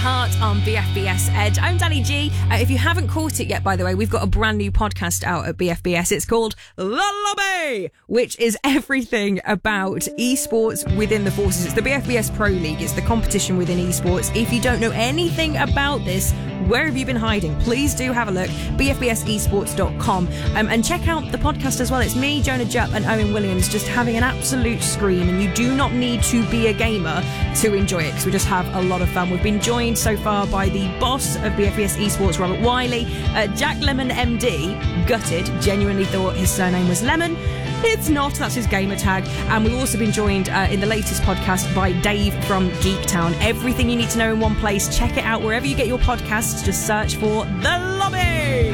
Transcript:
Heart on BFBS Edge. I'm Danny G. If you haven't caught it yet, by the way, we've got a brand new podcast out at BFBS. It's called The Lobby, which is everything about esports within the forces. It's the BFBS Pro League. It's the competition within esports. If you don't know anything about this, where have you been hiding? Please do have a look. BFBSesports.com and check out the podcast as well. It's me, Jonah Jupp and Owen Williams just having an absolute scream, and you do not need to be a gamer to enjoy it because we just have a lot of fun. We've been joined so far by the boss of BFBS Esports, Robert Wiley. Jack Lemon MD, gutted, genuinely thought his surname was Lemon. It's not, that's his gamer tag. And we've also been joined in the latest podcast by Dave from Geektown. Everything you need to know in one place. Check it out wherever you get your podcasts. Just search for The Lobby.